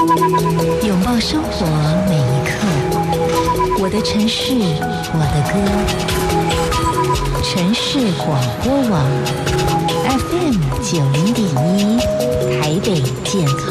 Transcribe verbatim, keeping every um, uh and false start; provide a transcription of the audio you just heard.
拥抱生活每一刻，我的城市，我的歌。城市广播网 F M 九零点一，台北健康